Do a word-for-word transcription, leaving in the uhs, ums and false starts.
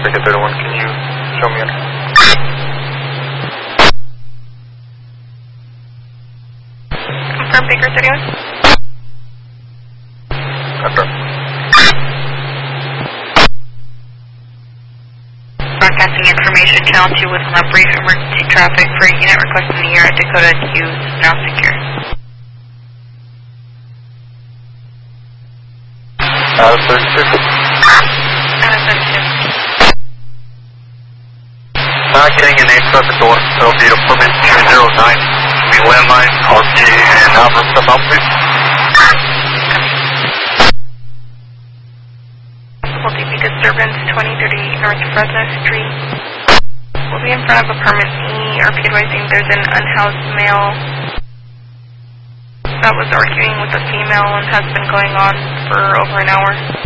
Baker thirty-one, can you show me it? Confirm Baker thirty-one. Confirm. Broadcasting information, channel two with a brief emergency traffic for a unit requesting the air at Dakota Q is now secure. Uh, thirty-two. Uh, thirty-two. Uh, getting an eight traffic door. That'll be appointment two zero nine. We landline, R P and Alpha step out, please. Will D B disturbance twenty thirty North Fresno Street. We'll be in front of apartment E. R P advising there's an unhoused male that was arguing with a female and has been going on for over an hour.